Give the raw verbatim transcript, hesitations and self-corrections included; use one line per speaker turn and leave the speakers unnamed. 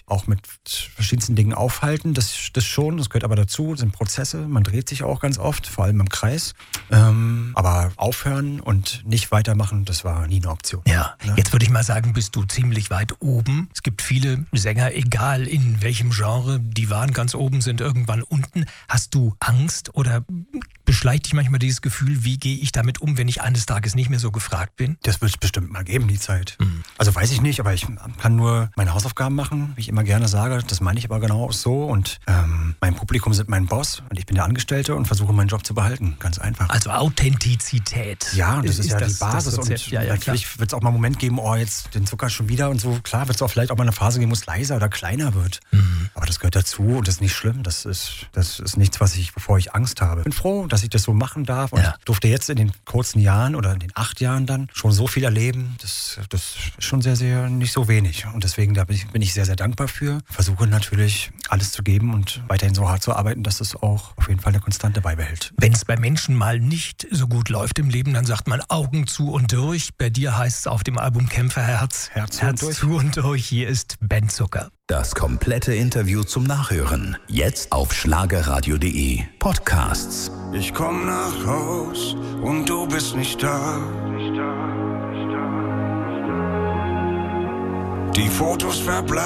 auch mit verschiedensten Dingen aufhalten. Das, das schon, das gehört aber dazu, das sind Prozesse. Man dreht sich auch ganz oft, vor allem im Kreis. Ähm, aber aufhören und nicht weitermachen, das war nie eine Option.
Ja, ja. Jetzt würde ich mal sagen, bist du ziemlich weit oben. Es gibt viele Sänger, egal in welchem Genre, die waren ganz oben, sind irgendwann unten. Hast du Angst oder beschleicht dich manchmal dieses Gefühl, wie gehe ich damit um, wenn ich eines Tages nicht mehr so gefragt bin?
Das wird es bestimmt mal geben, die Zeit.
Mhm.
Also weiß ich nicht, aber ich kann nur meine Hausaufgaben machen, wie ich immer gerne sage. Das meine ich aber genau so. Und ähm, mein Publikum sind mein Boss und ich bin der Angestellte und versuche meinen Job zu behalten. Ganz einfach.
Also Authentizität.
Ja, das ist, ist ja
das,
die Basis.
Das
und
ja, ja,
natürlich wird es auch mal einen Moment geben, oh, jetzt den Zucker schon wieder und so. Klar, wird es auch vielleicht auch mal eine Phase geben, wo es leiser oder kleiner wird.
Mhm.
Aber das gehört dazu und das ist nicht schlimm. Das ist, das ist nichts, was ich, wovor ich Angst habe. Ich bin froh, dass ich das so machen darf und
ja.
durfte jetzt in den kurzen Jahren oder in den acht Jahren dann schon so viel erleben. Das, das ist schon sehr, sehr nicht so wenig. Und deswegen da bin ich, bin ich sehr, sehr dankbar für. Versuche natürlich alles zu geben und weiterhin so hart zu arbeiten, dass es auch auf jeden Fall eine Konstante beibehält.
Wenn es bei Menschen mal nicht so gut läuft im Leben, dann sagt man Augen zu und durch. Bei dir heißt es auf dem Album Kämpferherz,
Herz,
Herz
zu, und
zu und durch. Hier ist Ben Zucker.
Das komplette Interview zum Nachhören. Jetzt auf schlagerradio punkt de. Podcasts.
Ich komm nach Haus und du bist nicht da. Die Fotos verblassen.